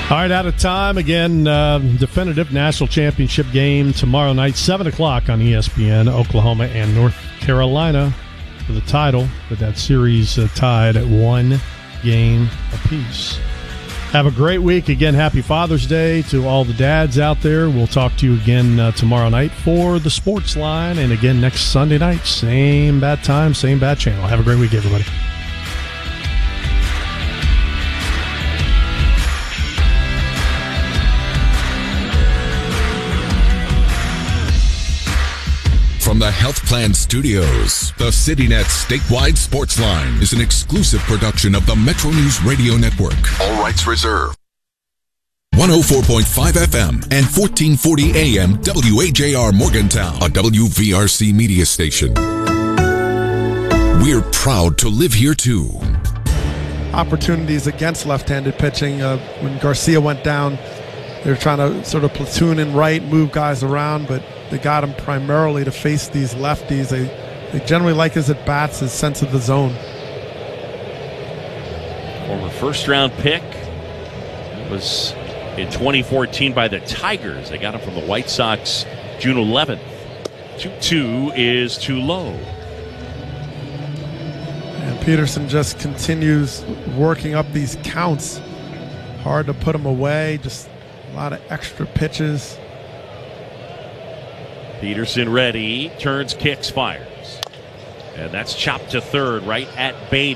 All right, out of time. Again, definitive national championship game tomorrow night, 7 o'clock on ESPN, Oklahoma and North Carolina for the title, with that series tied at 1 game apiece. Have a great week. Again, happy Father's Day to all the dads out there. We'll talk to you again tomorrow night for the Sports Line, and again next Sunday night, same bad time, same bad channel. Have a great week, everybody. From the Health Plan Studios, the CityNet Statewide Sports Line is an exclusive production of the Metro News Radio Network. All rights reserved. 104.5 FM and 1440 AM WAJR Morgantown, a WVRC media station. We're proud to live here too. Opportunities against left-handed pitching. When Garcia went down, they were trying to sort of platoon in right, move guys around, but they got him primarily to face these lefties. They generally like his at-bats, his sense of the zone. Former first-round pick. Was in 2014 by the Tigers. They got him from the White Sox June 11th. 2-2 is too low. And Peterson just continues working up these counts. Hard to put him away. Just a lot of extra pitches. Peterson ready, turns, kicks, fires. And that's chopped to third right at Beatty.